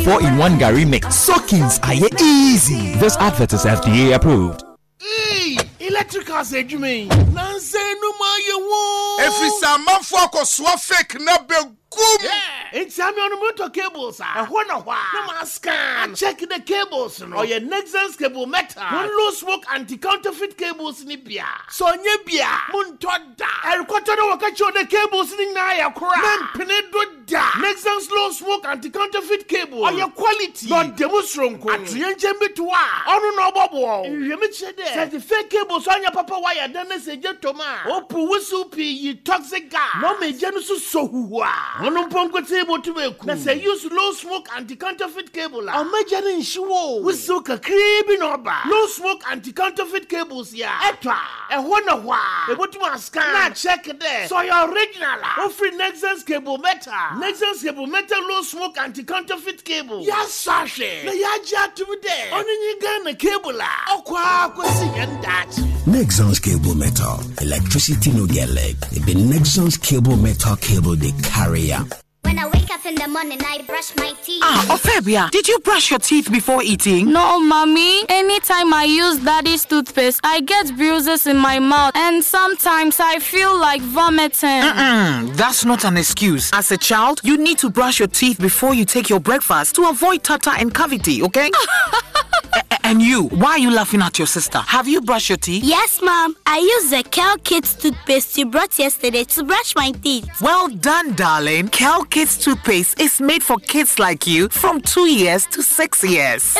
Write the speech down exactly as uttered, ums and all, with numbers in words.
four in one Gary mix. Soakings are easy. This advert is F D A approved. Hey, electrical say you mean? Nanse no ma ye wo. Every man for ko so fake na be gum. Yeah, it's am on motor cables ah. E ho na ho. Na ma scan. Check the cables no. Or your Nexans cable metal. One low smoke anti-counterfeit cables ni bia. So nye bia. Mun to da. E rekoto no waka cho the cables ni na ya kura. Men pene do da. Nexans low smoke anti-counterfeit cable. Or your quality. Not demonstration ko. Atrienje mitwa. Onu no bobo. Ye me che de. Say the fake cables on your papa wire dan se je toma. Opu wusu pi yi toxic gas. No me je no so huwa. Onu pomko table to be cool. Na say use low smoke anti-counterfeit cable. O meje ni nshwo. Wusu ka kribi no ba. Low smoke anti-counterfeit cables ya. Etwa. E ho na hwa. E botu scan. Na check there. So your original. O free Nexans cable metal. Nexans cable metal low smoke anti-counterfeit cable. Ya sashe. Na ya ja to be there. Onu nyi Ghana cable la. Okwa kwesi that. Nexans cable metal. Electricity no get leg. It be Nexans cable metal cable they carry up. When I wake up in the morning, I brush my teeth. Ah, Ophebia, did you brush your teeth before eating? No, mommy. Anytime I use daddy's toothpaste, I get bruises in my mouth and sometimes I feel like vomiting. Mm-mm, that's not an excuse. As a child, you need to brush your teeth before you take your breakfast to avoid tartar and cavity, okay? a- and you, why are you laughing at your sister? Have you brushed your teeth? Yes, Mom. I used the Kel Kids toothpaste you brought yesterday to brush my teeth. Well done, darling. Kel Kids toothpaste is made for kids like you from two years to six years.